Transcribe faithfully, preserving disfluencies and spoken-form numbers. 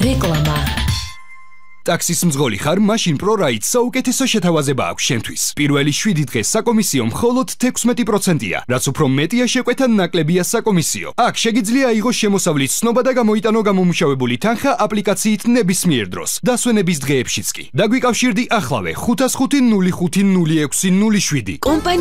რეკლამა ტაქსის მძღოლი ხარ, მაშინ ProRide საუკეთესო შეთავაზება აქვს შენთვის. პირველი შვიდი დღე საკომისიო მხოლოდ თექვსმეტი პროცენტია, რაც უფრო მეტია შეკვეთა ნაკლებია საკომისიო. აქ შეგიძლია აიღოს შემოსავლის ცნობა და გამოიტანო გამომუშავებული თანხა აპლიკაციით ნებისმიერ დროს, დასვენების დღეებშიც კი. დაგვიკავშირდი ახლავე ხუთას ხუთი ნული ხუთი ნული ექვსი ნული შვიდი.